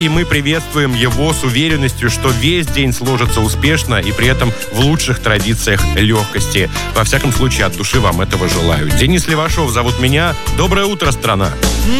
И мы приветствуем его с уверенностью, что весь день сложится успешно и при этом в лучших традициях легкости. Во всяком случае, от души вам этого желаю. Денис Левашов зовут меня. Доброе утро, страна!